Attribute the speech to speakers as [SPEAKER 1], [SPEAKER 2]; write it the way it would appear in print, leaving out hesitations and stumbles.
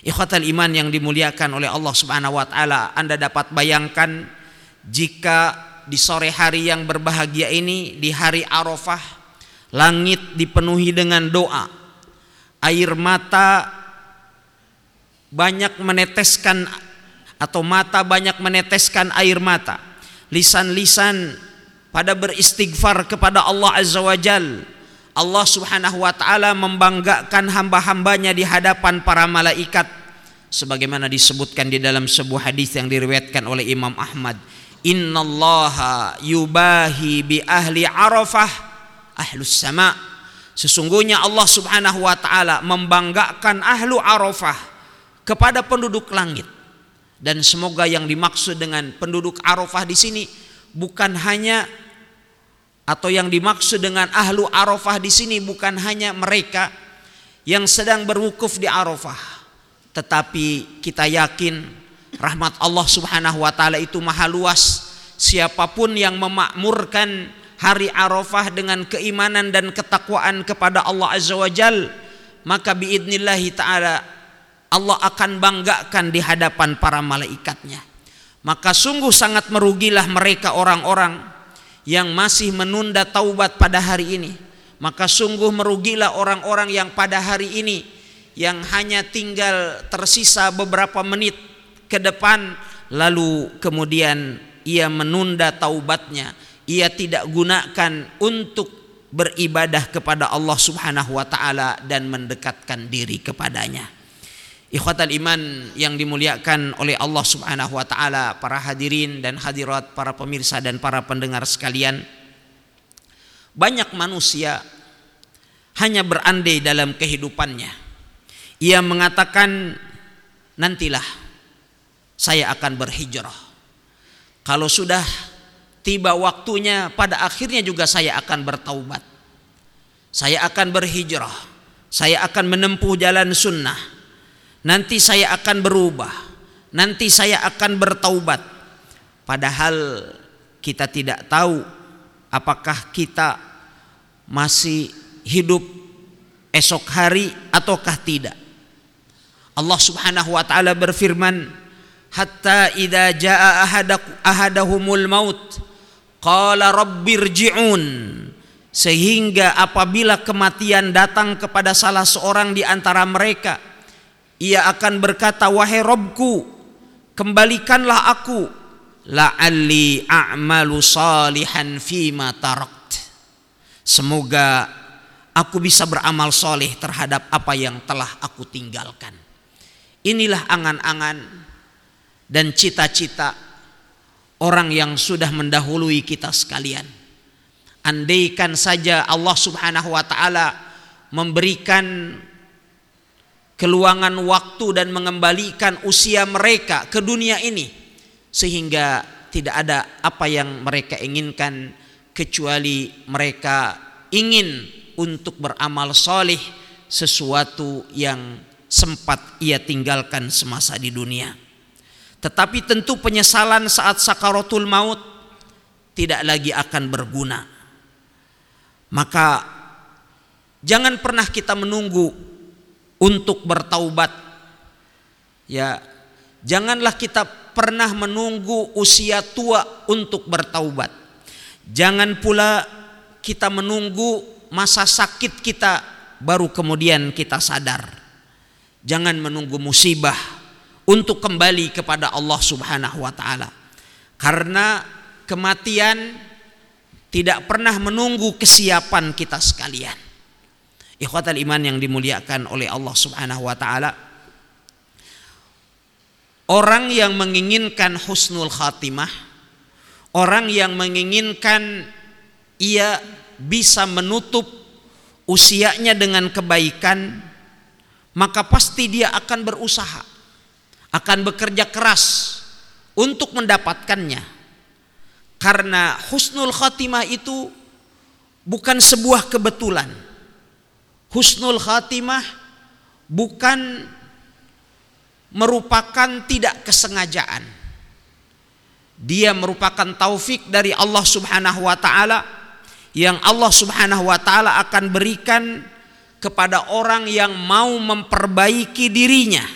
[SPEAKER 1] Ikhwatal iman yang dimuliakan oleh Allah Subhanahu wa taala, Anda dapat bayangkan jika di sore hari yang berbahagia ini, di hari Arafah, langit dipenuhi dengan doa, air mata banyak meneteskan atau mata banyak meneteskan air mata, lisan-lisan pada beristighfar kepada Allah Azza wa Jalla. Allah Subhanahu wa taala membanggakan hamba-hambanya di hadapan para malaikat sebagaimana disebutkan di dalam sebuah hadis yang diriwayatkan oleh Imam Ahmad, innallaha yubahi bi ahli Arafah ahlus sama. Sesungguhnya Allah Subhanahu wa taala membanggakan ahlu Arafah kepada penduduk langit. Dan semoga yang dimaksud dengan penduduk Arafah di sini bukan hanya, atau yang dimaksud dengan ahlu Arafah di sini bukan hanya mereka yang sedang berwukuf di Arafah, tetapi kita yakin rahmat Allah Subhanahu wa taala itu maha luas. Siapapun yang memakmurkan hari Arafah dengan keimanan dan ketakwaan kepada Allah Azza wa Jalla, maka biidnillahi ta'ala Allah akan banggakan di hadapan para malaikatnya. Maka sungguh sangat merugilah mereka orang-orang yang masih menunda taubat pada hari ini. Maka sungguh merugilah orang-orang yang pada hari ini yang hanya tinggal tersisa beberapa menit ke depan, lalu kemudian ia menunda taubatnya, ia tidak gunakan untuk beribadah kepada Allah Subhanahu wa taala dan mendekatkan diri kepadanya. Ikhwatal iman yang dimuliakan oleh Allah Subhanahu wa taala, para hadirin dan hadirat, para pemirsa dan para pendengar sekalian, banyak manusia hanya berandai dalam kehidupannya. Ia mengatakan, nantilah saya akan berhijrah. Kalau sudah tiba waktunya, pada akhirnya juga saya akan bertaubat. Saya akan berhijrah. Saya akan menempuh jalan sunnah. Nanti saya akan berubah. Nanti saya akan bertaubat. Padahal kita tidak tahu apakah kita masih hidup esok hari ataukah tidak. Allah Subhanahu wa taala berfirman, hatta idza jaa ahadahumul maut qala rabbirji'un, sehingga apabila kematian datang kepada salah seorang di antara mereka, ia akan berkata, wahai Rabbku, kembalikanlah aku, la'alli a'malu salihan fima tarakt, semoga aku bisa beramal soleh terhadap apa yang telah aku tinggalkan. Inilah angan-angan dan cita-cita orang yang sudah mendahului kita sekalian. Andaikan saja Allah Subhanahu wa taala memberikan keluangan waktu dan mengembalikan usia mereka ke dunia ini, sehingga tidak ada apa yang mereka inginkan kecuali mereka ingin untuk beramal soleh, sesuatu yang sempat ia tinggalkan semasa di dunia. Tetapi tentu penyesalan saat sakaratul maut tidak lagi akan berguna. Maka jangan pernah kita menunggu untuk bertaubat. Ya, janganlah kita pernah menunggu usia tua untuk bertaubat. Jangan pula kita menunggu masa sakit kita baru kemudian kita sadar. Jangan menunggu musibah untuk kembali kepada Allah Subhanahu wa taala. Karena kematian tidak pernah menunggu kesiapan kita sekalian. Ikhwatal iman yang dimuliakan oleh Allah Subhanahu wa taala, orang yang menginginkan husnul khatimah, orang yang menginginkan ia bisa menutup usianya dengan kebaikan, maka pasti dia akan berusaha, akan bekerja keras untuk mendapatkannya. Karena husnul khatimah itu bukan sebuah kebetulan. Husnul khatimah bukan merupakan tidak kesengajaan. Dia merupakan taufik dari Allah Subhanahu wa taala yang Allah Subhanahu wa taala akan berikan kepada orang yang mau memperbaiki dirinya